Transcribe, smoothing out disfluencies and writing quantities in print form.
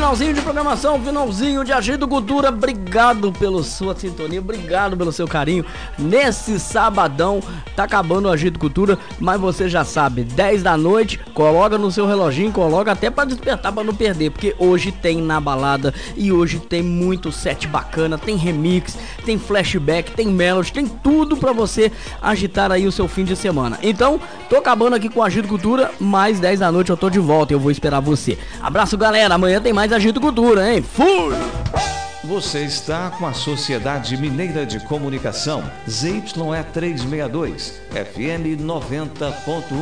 finalzinho de programação, finalzinho de Agito Cultura. Obrigado pela sua sintonia, obrigado pelo seu carinho. Nesse sabadão, tá acabando o Agito Cultura, mas você já sabe, 10 da noite, coloca no seu reloginho, coloca até pra despertar, pra não perder, porque hoje tem Na Balada e hoje tem muito set bacana, tem remix, tem flashback, tem melody, tem tudo pra você agitar aí o seu fim de semana. Então, tô acabando aqui com o Agito Cultura, mais 10 da noite eu tô de volta, eu vou esperar você. Abraço, galera, amanhã tem mais Agito Cultura, hein? Fui! Você está com a Sociedade Mineira de Comunicação, ZYE 362, FM 90.1.